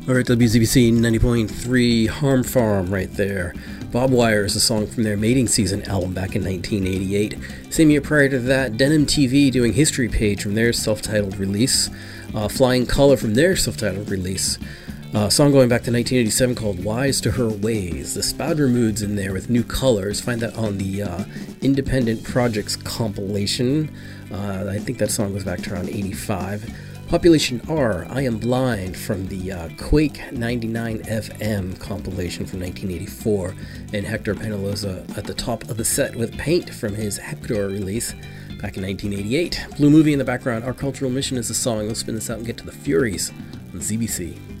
Alright, WZBC 90.3 Harm Farm right there. Bob Wire is a song from their Mating Season album back in 1988. Same year prior to that, Denim TV doing History Page from their self-titled release. Flying Color from their self-titled release. A song going back to 1987 called Wise to Her Ways. The Spouder Moods in there with new colors. Find that on the Independent Projects compilation. I think that song goes back to around 85. Population R, I Am Blind from the Quake 99 FM compilation from 1984, and Hector Penaloza at the top of the set with Paint from his Hector release back in 1988. Blue Movie in the background, Our Cultural Mission is the song. Let's spin this out and get to the Furies on ZBC.